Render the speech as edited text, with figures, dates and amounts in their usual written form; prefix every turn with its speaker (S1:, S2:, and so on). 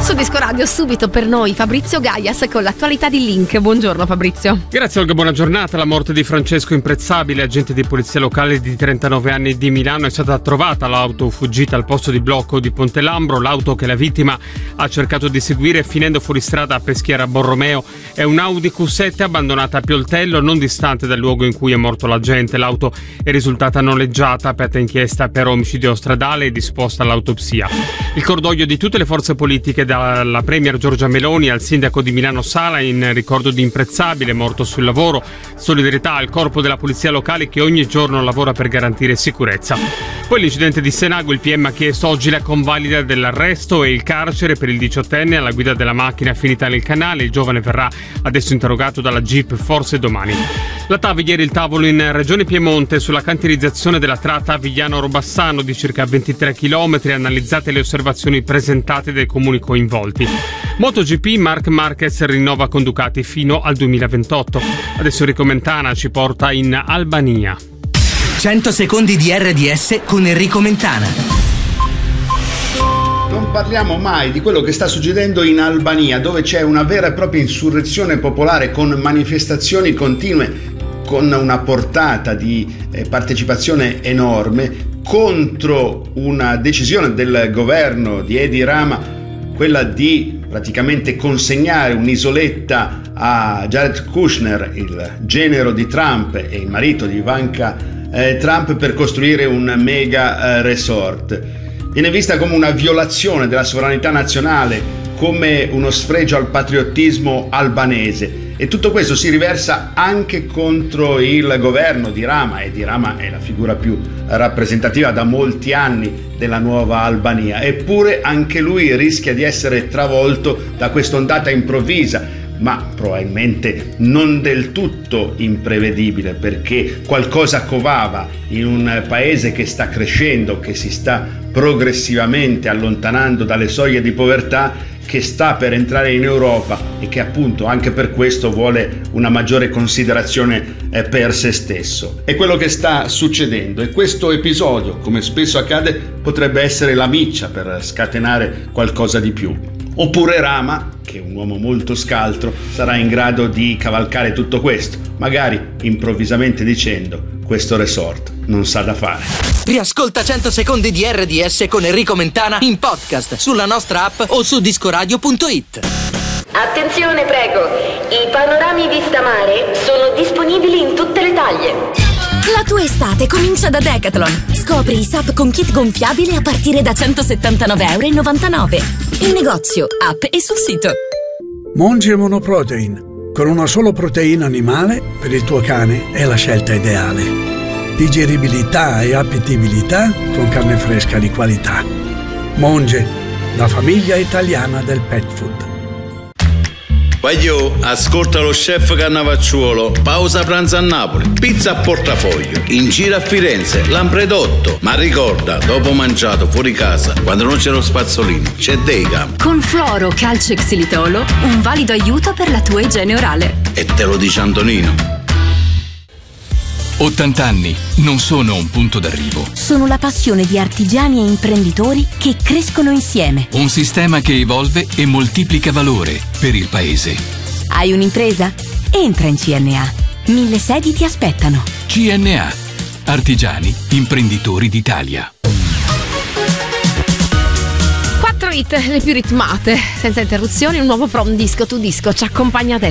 S1: Su Disco Radio subito per noi Fabrizio Gaias con l'attualità di Link. Buongiorno Fabrizio.
S2: Grazie Olga, buona giornata. La morte di Francesco Imprezzabile, agente di polizia locale di 39 anni di Milano. È stata trovata l'auto fuggita al posto di blocco di Ponte Lambro. L'auto che la vittima ha cercato di seguire finendo fuori strada a Peschiera Borromeo è un Audi Q7 abbandonata a Pioltello, non distante dal luogo in cui è morto l'agente. L'auto è risultata noleggiata, aperta inchiesta per omicidio stradale e disposta all'autopsia. Il cordoglio di tutte le forze politiche, dalla premier Giorgia Meloni al sindaco di Milano Sala, in ricordo di Imprezzabile, morto sul lavoro. Solidarietà al corpo della polizia locale che ogni giorno lavora per garantire sicurezza. Poi l'incidente di Senago, il PM ha chiesto oggi la convalida dell'arresto e il carcere per il 18enne alla guida della macchina finita nel canale. Il giovane verrà adesso interrogato dalla GIP, forse domani. La TAV ieri il tavolo in Regione Piemonte sulla cantierizzazione della tratta Vigliano-Robassano di circa 23 km, analizzate le osservazioni presentate dai comuni coinvolti. MotoGP, Marc Marquez rinnova con Ducati fino al 2028. Adesso Enrico Mentana ci porta in Albania.
S3: 100 secondi di RDS con Enrico Mentana.
S4: Non parliamo mai di quello che sta succedendo in Albania, dove c'è una vera e propria insurrezione popolare con manifestazioni continue, con una portata di partecipazione enorme contro una decisione del governo di Edi Rama, quella di praticamente consegnare un'isoletta a Jared Kushner, il genero di Trump e il marito di Ivanka Trump, per costruire un mega resort. Viene vista come una violazione della sovranità nazionale, come uno sfregio al patriottismo albanese, e tutto questo si riversa anche contro il governo di Rama, e di Rama è la figura più rappresentativa da molti anni della nuova Albania. Eppure anche lui rischia di essere travolto da quest'ondata improvvisa, ma probabilmente non del tutto imprevedibile, perché qualcosa covava in un paese che sta crescendo, che si sta progressivamente allontanando dalle soglie di povertà, che sta per entrare in Europa e che appunto anche per questo vuole una maggiore considerazione per se stesso. È quello che sta succedendo, e questo episodio, come spesso accade, potrebbe essere la miccia per scatenare qualcosa di più. Oppure Rama, che è un uomo molto scaltro, sarà in grado di cavalcare tutto questo, magari improvvisamente dicendo: questo resort non sa da fare.
S3: Riascolta 100 secondi di RDS con Enrico Mentana in podcast sulla nostra app o su discoradio.it.
S5: Attenzione, prego, i panorami vista mare sono disponibili in tutte le taglie.
S6: La tua estate comincia da Decathlon. Scopri i SUP con kit gonfiabile a partire da €179,99. In negozio, app e sul sito.
S7: Monge Monoprotein. Con una sola proteina animale, per il tuo cane è la scelta ideale. Digeribilità e appetibilità con carne fresca di qualità. Monge, la famiglia italiana del pet food.
S8: Voglio, ascolta lo chef Cannavacciuolo, pausa pranzo a Napoli, pizza a portafoglio, in giro a Firenze, Lampredotto. Ma ricorda, dopo mangiato fuori casa, quando non c'è lo spazzolino, c'è Decam.
S6: Con Fluoro, Calcio e Xilitolo, un valido aiuto per la tua igiene orale.
S8: E te lo dice Antonino.
S9: 80 anni non sono un punto d'arrivo.
S6: Sono la passione di artigiani e imprenditori che crescono insieme.
S9: Un sistema che evolve e moltiplica valore per il paese.
S6: Hai un'impresa? Entra in CNA. 1000 sedi ti aspettano.
S9: CNA. Artigiani, imprenditori d'Italia.
S1: 4 hit, le più ritmate, senza interruzioni. Un nuovo From Disco to Disco ci accompagna adesso.